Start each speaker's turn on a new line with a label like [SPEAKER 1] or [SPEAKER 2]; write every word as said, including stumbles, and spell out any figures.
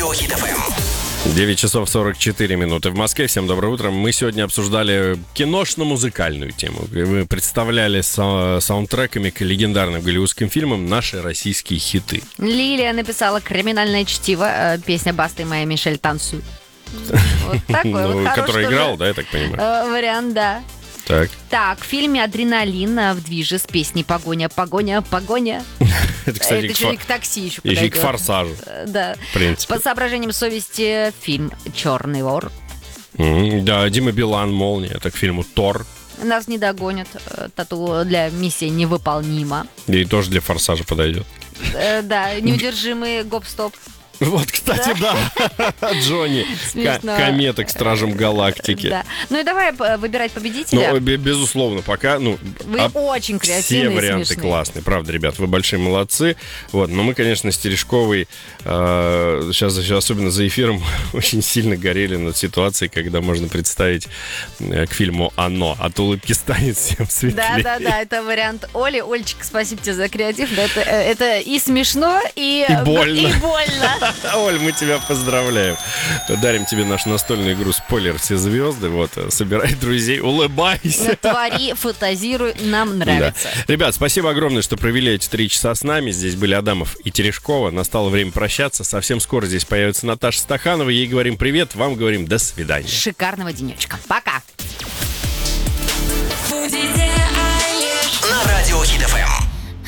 [SPEAKER 1] Радио Хит эф эм.
[SPEAKER 2] девять часов сорок четыре минуты в Москве. Всем доброе утро. Мы сегодня обсуждали киношно-музыкальную тему. Мы представляли са- саундтреками к легендарным голливудским фильмам наши российские хиты.
[SPEAKER 3] Лилия написала «Криминальное чтиво», песня Басты и моя Мишель «Танцуй». Вот такой вот
[SPEAKER 2] Ну,
[SPEAKER 3] хороший
[SPEAKER 2] который
[SPEAKER 3] тоже,
[SPEAKER 2] играл, да, я так понимаю?
[SPEAKER 3] э, вариант, да.
[SPEAKER 2] Так.
[SPEAKER 3] Так, в фильме «Адреналин» э, в движе с песней «Погоня, погоня, погоня».
[SPEAKER 2] Это, кстати,
[SPEAKER 3] Это
[SPEAKER 2] к
[SPEAKER 3] еще
[SPEAKER 2] фа-
[SPEAKER 3] и к такси еще
[SPEAKER 2] еще и к
[SPEAKER 3] подойдет.
[SPEAKER 2] «Форсажу»,
[SPEAKER 3] Э, Да.
[SPEAKER 2] в принципе.
[SPEAKER 3] По соображениям совести фильм «Черный вор».
[SPEAKER 2] М, Да, Дима Билан, «Молния». Это к фильму «Тор».
[SPEAKER 3] Нас не догонят. э, Тату для миссии невыполнима.
[SPEAKER 2] И тоже для «Форсажа» подойдет.
[SPEAKER 3] Э, Да, неудержимый гоп-стоп.
[SPEAKER 2] Вот, кстати, да. Джонни.
[SPEAKER 3] Смешно.
[SPEAKER 2] Ко- Комета к Стражам Галактики.
[SPEAKER 3] Да. Ну и давай э, выбирать победителя.
[SPEAKER 2] Ну, бе- безусловно, пока, ну,
[SPEAKER 3] Вы
[SPEAKER 2] а-
[SPEAKER 3] очень
[SPEAKER 2] все
[SPEAKER 3] креативные и
[SPEAKER 2] варианты
[SPEAKER 3] смешные.
[SPEAKER 2] классные, правда, ребят, вы большие молодцы. Вот, но мы, конечно, с Терешковой э, сейчас, сейчас, особенно за эфиром, очень сильно горели над ситуацией, когда можно представить э, к фильму «Оно». От улыбки станет всем
[SPEAKER 3] Да,
[SPEAKER 2] светлее.
[SPEAKER 3] да, да, это вариант Оли. Олечка, спасибо тебе за креатив. Да, Это, э, это и смешно, и,
[SPEAKER 2] И больно.
[SPEAKER 3] и больно.
[SPEAKER 2] Оль, мы тебя поздравляем. Дарим тебе нашу настольную игру «Спойлер. Все звезды». Вот, собирай друзей, улыбайся.
[SPEAKER 3] Твори, фантазируй, нам нравится.
[SPEAKER 2] Да. Ребят, спасибо огромное, что провели эти три часа с нами. Здесь были Адамов и Терешкова. Настало время прощаться. Совсем скоро здесь появится Наташа Стаханова. Ей говорим привет, вам говорим до свидания.
[SPEAKER 3] Шикарного денечка. Пока.
[SPEAKER 1] На Радио Хит эф эм.